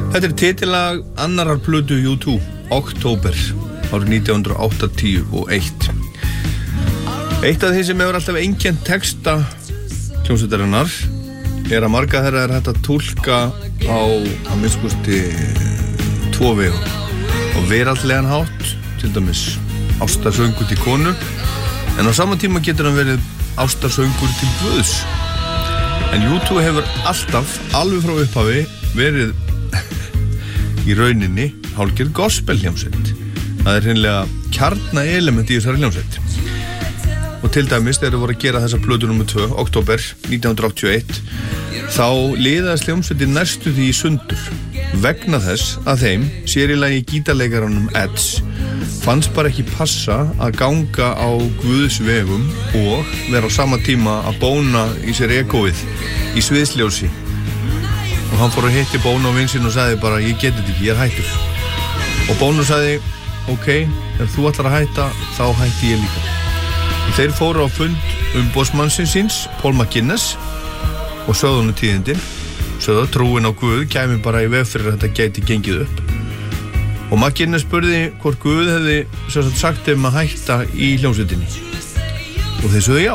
Þetta titilag annarar plötu U2, Október, árið 1981. Eitt af því sem hefur alltaf einkennt texta hljómsveitarinnar að marga þeirra hægt að túlka á minnskosti tvo vegu. Á veraldlegan hátt, til dæmis ástarsöngur til konu, en á sama tíma getur hann verið ástarsöngur til Guðs. En U2 hefur alltaf, alveg frá upphafi, verið í rauninni hálfgerð gospelhljómsveit. Það hreinlega kjarna element í þessari hljómsveit. Og til dæmis þegar við vorum að gera þessa plötu nr. 2, Október 1981, þá liðaðist hljómsveitin næstu því í sundur vegna þess að þeim, sér í lagi gítarleikaranum Edge, fannst bara ekki passa að ganga á Guðs vegum og vera á sama tíma að bóna í sér egóið í sviðsljósi. Og hann fór að hitti Bono á vinsinn og sagði bara, ég geti þetta ekki, ég hættur. Og Bono sagði, ok, ef þú ætlar að hætta, þá hætti ég líka. Og þeir fóru á fund umboðsmannsins síns, Paul McGuinness, og sögðu hann tíðindi, sögðu að trúin á Guð kæmi bara í veg fyrir að þetta gæti gengið upp. Og McGuinness spurði hvort Guð hefði sagt þeim að hætta í hljómsveitinni. Og þeir sögðu já.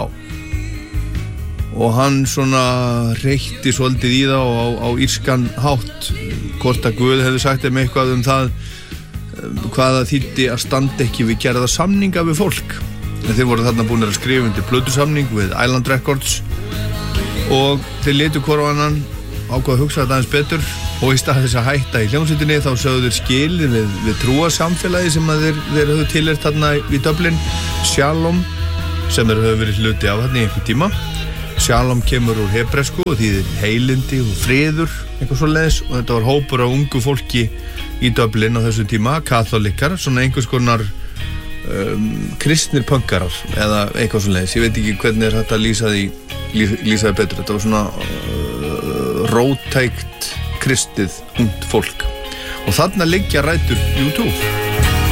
Og hann svona reytti svolítið í það á írskan hátt hvort að Guð hefði sagt þeim eitthvað það hvað það þýddi að standa ekki við gerða samninga við fólk. En þeir voru þarna búin að skrifa undir plötusamning við Island Records og þeir litu hvor á annan, ákvað að hugsa þetta aðeins betur og í stað þess að hætta í hljómsveitinni þá sögðu þeir skilið við trúarsamfélagi sem að þeir höfðu tilheyrt þarna í Dublin, Shalom, sem þeir höfðu verið hluti af þarna í einhver tíma. Shalom kemur úr hebresku og þýðir heilindi og friður, eitthvað svoleiðis, og þetta var hópur af ungu fólki í Dublin á þessum tíma, katholikar, svona einhvers konar kristnir punkarar eða eitthvað svoleiðis. Ég veit ekki hvernig þetta lýsa því betur. Þetta var svona róttækt kristið ungt fólk og þarna liggja rætur U2.